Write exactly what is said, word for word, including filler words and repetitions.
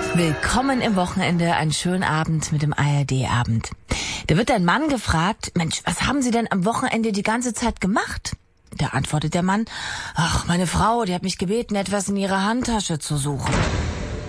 Willkommen im Wochenende, einen schönen Abend mit dem A R D-Abend. Da wird ein Mann gefragt, Mensch, was haben Sie denn am Wochenende die ganze Zeit gemacht? Da antwortet der Mann, ach, meine Frau, die hat mich gebeten, etwas in ihrer Handtasche zu suchen.